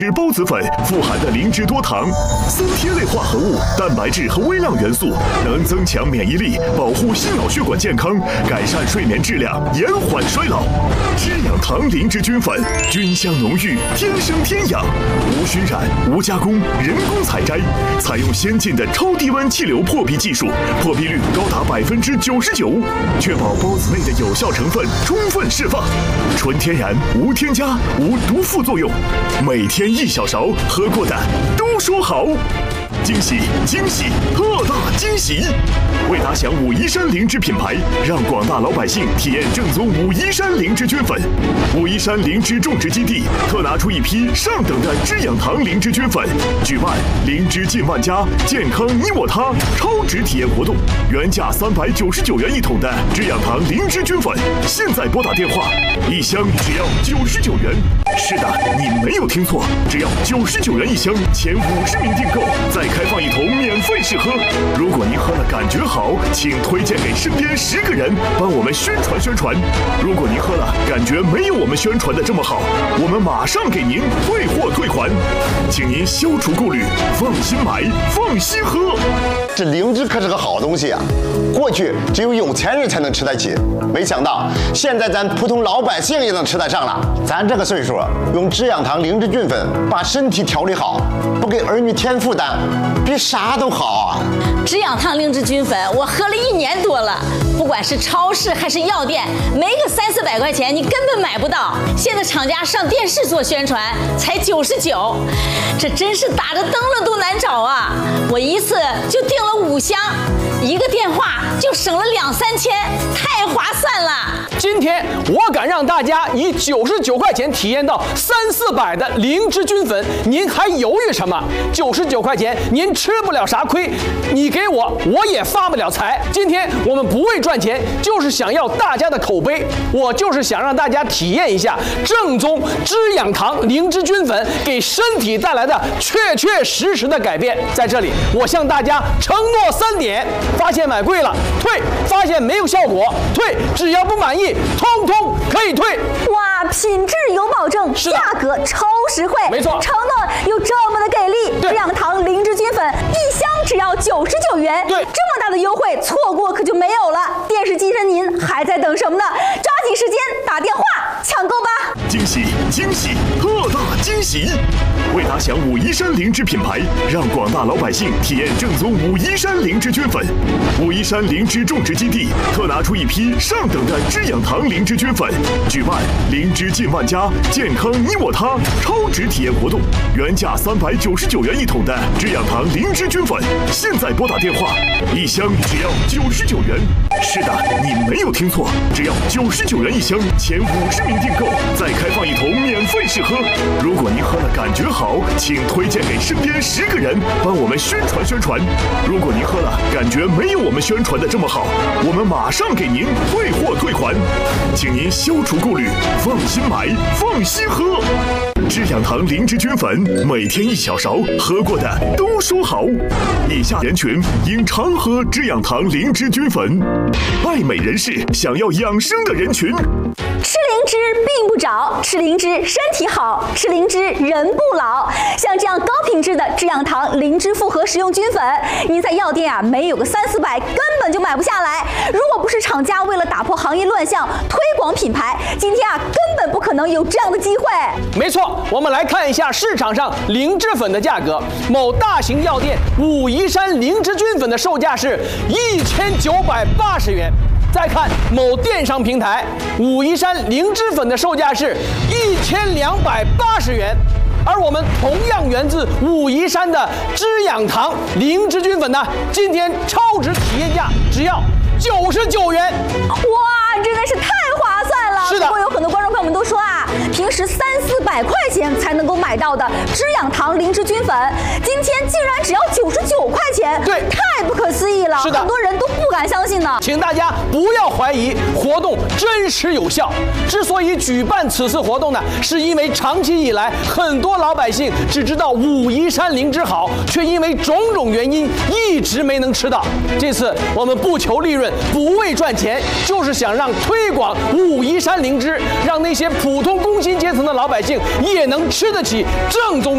孢子粉富含的灵芝多糖、三萜类化合物、蛋白质和微量元素，能增强免疫力，保护心脑血管健康，改善睡眠质量，延缓衰老。知养堂灵芝菌粉，菌香浓郁，天生天养，无熏染、无加工，人工采摘，采用先进的超低温气流破壁技术，破壁率高达99%，确保孢子内的有效成分充分释放，纯天然，无添加，无毒副作用，每天1小勺，喝过的都说好。惊喜惊喜，特大惊喜！为打响武夷山灵芝品牌，让广大老百姓体验正宗武夷山灵芝菌粉。武夷山灵芝种植基地特拿出一批上等的知养堂灵芝菌粉，举办灵芝进万家，健康你我他超值体验活动。原价399元1桶的知养堂灵芝菌粉，现在拨打电话，1箱只要99元。是的，你没有听错，只要99元1箱，前50名订购再开放1桶免费试喝。如果您喝了感觉好，请推荐给身边10个人，帮我们宣传宣传。如果您喝了感觉没有我们宣传的这么好，我们马上给您退货退款，请您消除顾虑，放心买，放心喝。 这灵芝可是个好东西啊！过去只有有钱人才能吃得起，没想到现在咱普通老百姓也能吃得上了。咱这个岁数，用知养堂灵芝菌粉把身体调理好，不给儿女添负担，比啥都好啊！ 知养堂灵芝菌粉我喝了1年多了，不管是超市还是药店，没个300-400块钱你根本买不到。现在厂家上电视做宣传才99，这真是打着灯笼都难找啊！我一次就订了5箱，1个电话就省了2-3千，太划算了。 今天我敢让大家以99块钱体验到300-400的灵芝菌粉，您还犹豫什么？99块钱您吃不了啥亏，你给我也发不了财。今天我们不为赚钱，就是想要大家的口碑，我就是想让大家体验一下正宗知养堂灵芝菌粉给身体带来的确确实实的改变。在这里我向大家承诺3点：发现买贵了退，发现没有效果退，只要不满意通通可以退。 哇，品质有保证，价格超实惠， 没错， 承诺有这么的给力。知养堂灵芝菌粉1箱只要99元， 对， 这么大的优惠错过可就没有了。电视机前您还在等什么呢？抓紧时间打电话抢购吧！ 惊喜惊喜，特大惊喜！为打响武夷山灵芝品牌，让广大老百姓体验正宗武夷山灵芝菌粉。武夷山灵芝种植基地特拿出一批上等的知养堂灵芝菌粉，举办灵芝进万家，健康你我他超值体验活动。原价399元1桶的知养堂灵芝菌粉，现在拨打电话，1箱只要99元。是的，你没有听错，只要99元1箱，前50名订购再开放1桶免费试喝。如果您喝了感觉好，请推荐给身边10个人，帮我们宣传宣传。如果您喝了感觉没有我们宣传的这么好，我们马上给您退货退款，请您消除顾虑，放心买，放心喝。知养堂灵芝菌粉，每天1小勺，喝过的都说好。以下人群应常喝知养堂灵芝菌粉：爱美人士，想要养生的人群。 吃灵芝病不着，吃灵芝身体好，吃灵芝人不老。像这样高品质的知养堂灵芝复合食用菌粉，您在药店没有个300-400根本就买不下来。如果不是厂家为了打破行业乱象，推广品牌，今天根本不可能有这样的机会。 没错，我们来看一下市场上灵芝粉的价格。某大型药店武夷山灵芝菌粉的售价是1980元。再看某电商平台，武夷山灵芝粉的售价是1280元。而我们同样源自武夷山的知养堂灵芝菌粉呢，今天超值体验价只要99元。 哇，真的是太划算了！ 是的， 不过有很多观众朋友们都说啊，平时300-400块钱才能够买到的知养堂灵芝菌粉，今天竟然只要99块钱， 对， 太不可思议了！ 是的， 很多人都不敢相信呢。 请大家不要怀疑活动真实有效。之所以举办此次活动呢，是因为长期以来很多老百姓只知道武夷山灵芝好，却因为种种原因一直没能吃到。这次我们不求利润，不为赚钱，就是想让推广武夷山灵芝，让那些普通工薪阶层的老百姓也能吃得起正宗